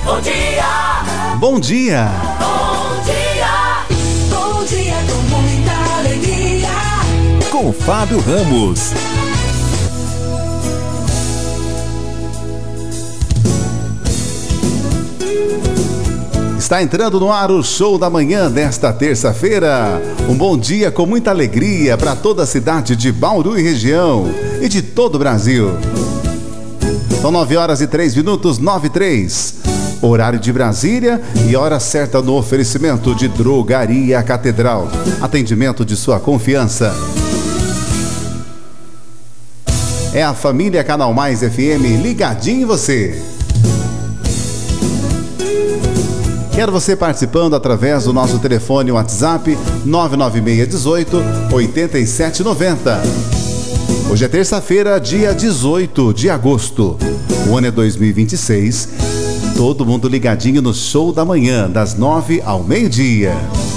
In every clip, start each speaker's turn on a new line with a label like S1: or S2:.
S1: Bom dia.
S2: Bom dia.
S1: Bom dia. Bom dia com muita alegria.
S3: Com Fábio Ramos.
S2: Está entrando no ar o Show da Manhã desta terça-feira. Um bom dia com muita alegria para toda a cidade de Bauru e região e de todo o Brasil. São 9h03, 9h03. Horário de Brasília e hora certa no oferecimento de Drogaria Catedral. Atendimento de sua confiança. É a família Canal Mais FM ligadinho em você. Quero você participando através do nosso telefone WhatsApp 99618-8790. Hoje é terça-feira, dia 18 de agosto. O ano é 2026. Todo mundo ligadinho no Show da Manhã, das 9 ao meio-dia.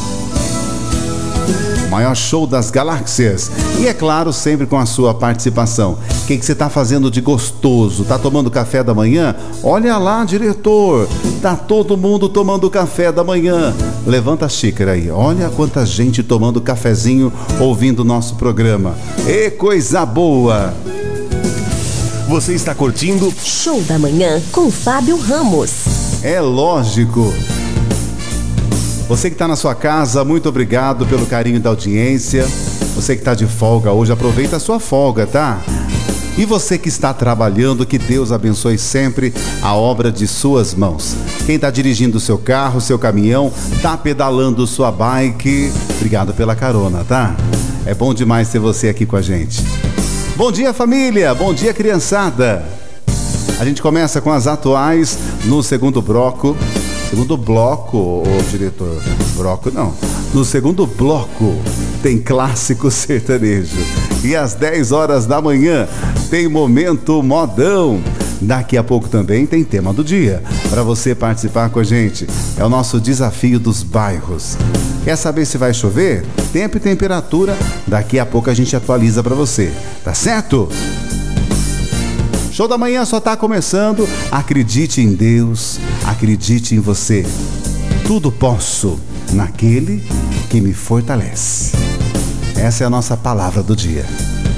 S2: O maior show das galáxias. E é claro, sempre com a sua participação. O que você está fazendo de gostoso? Está tomando café da manhã? Olha lá, diretor. Tá todo mundo tomando café da manhã. Levanta a xícara aí. Olha quanta gente tomando cafezinho, ouvindo o nosso programa. E coisa boa!
S3: Você está curtindo
S4: Show da Manhã com Fábio Ramos.
S2: É lógico. Você que está na sua casa, muito obrigado pelo carinho da audiência. Você que está de folga hoje, aproveita a sua folga, tá? E você que está trabalhando, que Deus abençoe sempre a obra de suas mãos. Quem está dirigindo o seu carro, seu caminhão, está pedalando sua bike, obrigado pela carona, tá? É bom demais ter você aqui com a gente. Bom dia, família! Bom dia, criançada! A gente começa com as atuais no segundo bloco. Segundo bloco, ô diretor, bloco não. No segundo bloco tem clássico sertanejo. E às 10 horas da manhã tem Momento Modão. Daqui a pouco também tem tema do dia para você participar com a gente. É o nosso desafio dos bairros. Quer saber se vai chover? Tempo e temperatura, daqui a pouco a gente atualiza para você. Tá certo? Show da Manhã só tá começando. Acredite em Deus, acredite em você. Tudo posso naquele que me fortalece. Essa é a nossa palavra do dia.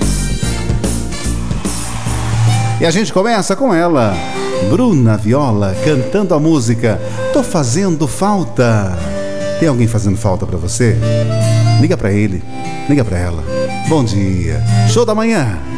S2: E a gente começa com ela, Bruna Viola, cantando a música Tô Fazendo Falta. Tem alguém fazendo falta pra você? Liga pra ele, liga pra ela. Bom dia. Show da Manhã.